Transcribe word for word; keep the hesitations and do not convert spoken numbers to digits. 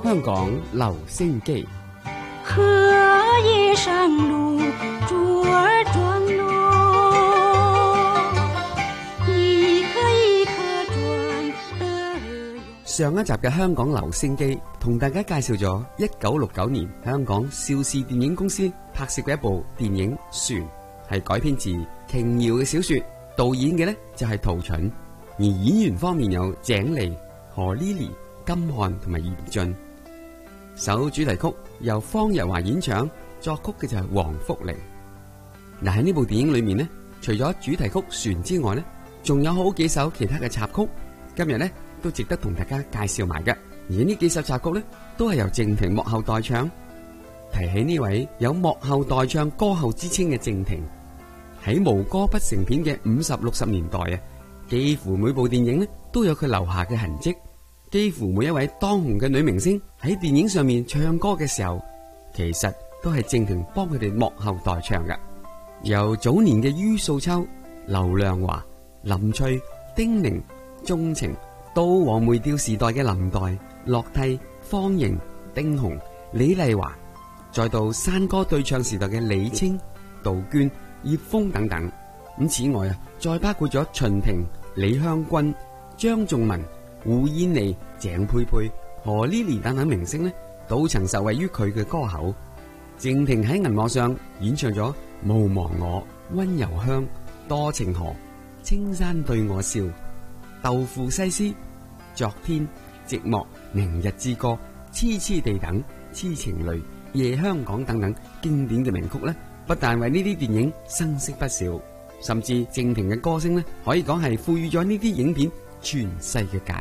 香港留聲機。 荷葉上路，珠兒轉落，一顆一顆轉得遠。 上一集嘅香港留聲機同大家介紹咗一九六九年香港邵氏電影公司拍攝嘅一部電影《船》，係改編自瓊瑤嘅小說，導演嘅呢就係陶秦，而演員方面有井莉、何 Lily、金漢同埋嚴俊。首主題曲由方日華演唱，作曲嘅就係黃福玲。嗱，喺呢部電影裏面呢，除咗主題曲《船》之外呢，仲有好幾首其他嘅插曲，今日呢都值得同大家介紹埋嘅。而呢幾首插曲呢，都係由靜婷幕後代唱。提起呢位有幕後代唱歌后之稱嘅靜婷，喺無歌不成片嘅五十六十年代啊，幾乎每部電影呢都有佢留下嘅痕跡。幾乎每一位當紅嘅女明星喺電影上面唱歌嘅時候，其實都係靜婷幫佢哋幕後代唱嘅。由早年嘅于素秋、劉亮華、林翠、丁寧、鍾情，到黃梅調時代嘅林黛、樂蒂、方盈、丁紅、李麗華，再到山歌對唱時代嘅李菁、杜鵑、葉楓等等。咁此外啊，再包括咗秦婷、李香君、張頌文、胡燕妮、鄭佩佩、何 Lily 等等明星呢，都曾受惠於佢嘅歌喉。靜婷喺銀幕上演唱咗《勿忘我》、《溫柔鄉》、《多情河》、《青山對我笑》、《豆腐西施》、《昨天》、《寂寞》、《明日之歌》、《痴痴地等》、《痴情淚》、《夜香港》等等經典嘅名曲呢，不但為呢啲電影生色不少，甚至靜婷嘅歌聲呢，可以講係賦予咗呢啲影片傳世嘅價